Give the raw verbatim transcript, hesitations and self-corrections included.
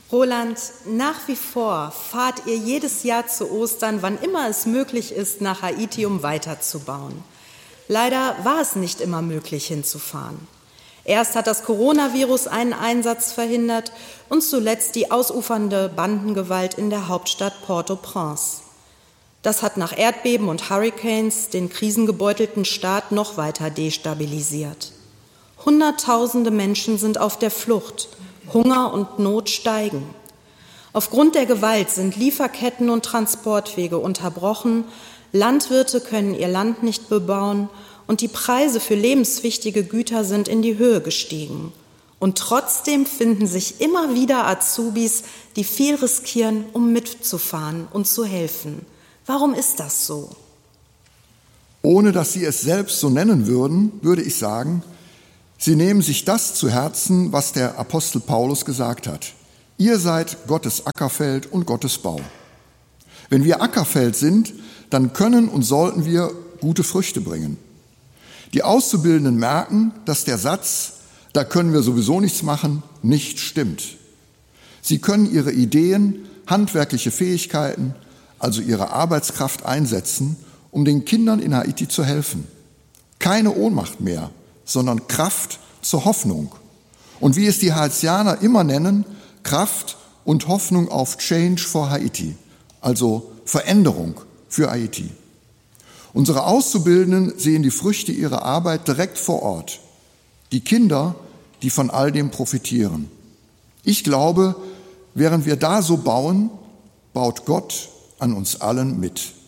Roland, nach wie vor fahrt ihr jedes Jahr zu Ostern, wann immer es möglich ist, nach Haiti, um weiterzubauen. Leider war es nicht immer möglich, hinzufahren. Erst hat das Coronavirus einen Einsatz verhindert und zuletzt die ausufernde Bandengewalt in der Hauptstadt Port-au-Prince. Das hat nach Erdbeben und Hurricanes den krisengebeutelten Staat noch weiter destabilisiert. Hunderttausende Menschen sind auf der Flucht. Hunger und Not steigen. Aufgrund der Gewalt sind Lieferketten und Transportwege unterbrochen, Landwirte können ihr Land nicht bebauen und die Preise für lebenswichtige Güter sind in die Höhe gestiegen. Und trotzdem finden sich immer wieder Azubis, die viel riskieren, um mitzufahren und zu helfen. Warum ist das so? Ohne dass Sie es selbst so nennen würden, würde ich sagen, Sie nehmen sich das zu Herzen, was der Apostel Paulus gesagt hat. Ihr seid Gottes Ackerfeld und Gottes Bau. Wenn wir Ackerfeld sind, dann können und sollten wir gute Früchte bringen. Die Auszubildenden merken, dass der Satz, da können wir sowieso nichts machen, nicht stimmt. Sie können ihre Ideen, handwerkliche Fähigkeiten, also ihre Arbeitskraft einsetzen, um den Kindern in Haiti zu helfen. Keine Ohnmacht mehr, sondern Kraft zur Hoffnung. Und wie es die Haitianer immer nennen, Kraft und Hoffnung auf Change for Haiti, also Veränderung für Haiti. Unsere Auszubildenden sehen die Früchte ihrer Arbeit direkt vor Ort. Die Kinder, die von all dem profitieren. Ich glaube, während wir da so bauen, baut Gott an uns allen mit.